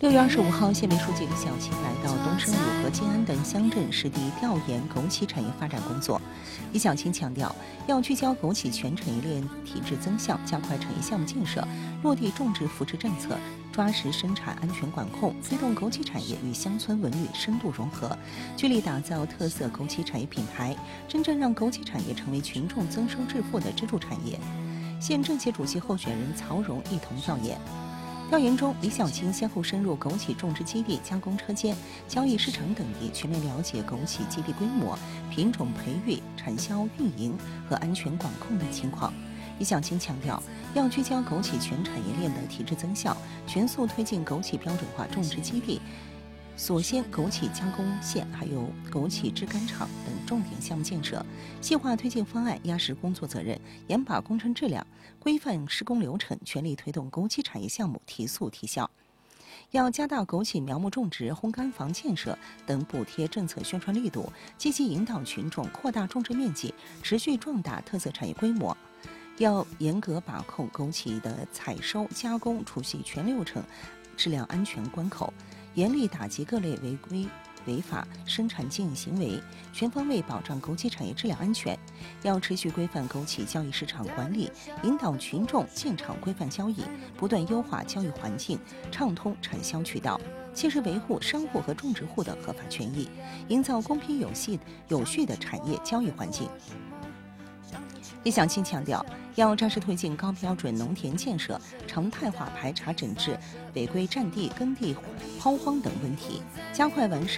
6月25号，县委书记李小青来到东升武和静安等乡镇实地调研枸杞产业发展工作。李小青强调，要聚焦枸杞全产业链体制增效，加快产业项目建设，落地种植扶持政策，抓实生产安全管控，推动枸杞产业与乡村文旅深度融合，聚力打造特色枸杞产业品牌，真正让枸杞产业成为群众增收致富的支柱产业。县政协主席候选人曹荣一同调研。调研中，李小青先后深入枸杞种植基地、加工车间、交易市场等地，全面了解枸杞基地规模、品种培育、产销运营和安全管控等情况。李小青强调，要聚焦枸杞全产业链的体制增效，全速推进枸杞标准化种植基地、锁鲜枸杞加工线，还有枸杞制干厂等重点项目建设，细化推进方案，压实工作责任，严把工程质量，规范施工流程，全力推动枸杞产业项目提速提效。要加大枸杞苗木种植、烘干房建设等补贴政策宣传力度，积极引导群众扩大种植面积，持续壮大特色产业规模。要严格把控枸杞的采收、加工、储蓄全流程质量安全关口，严厉打击各类违规违法生产经营行为，全方位保障枸杞产业质量安全。要持续规范枸杞交易市场管理，引导群众进场规范交易，不断优化交易环境，畅通产销渠道，切实维护商户和种植户的合法权益，营造公平有序的产业交易环境。李小青强调，要扎实推进高标准农田建设，常态化排查整治违规占地、耕地抛荒等问题，加快完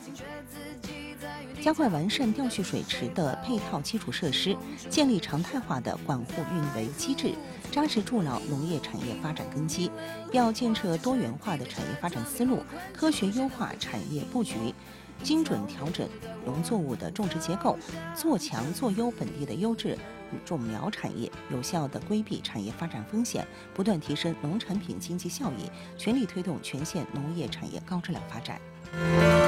善调蓄水池的配套基础设施，建立常态化的管护运维机制，扎实筑牢农业产业发展根基。要建设多元化的产业发展思路，科学优化产业布局，精准调整农作物的种植结构，做强做优本地的优质种苗产业，有效地规避产业发展风险，不断提升农产品经济效益，全力推动全县农业产业高质量发展。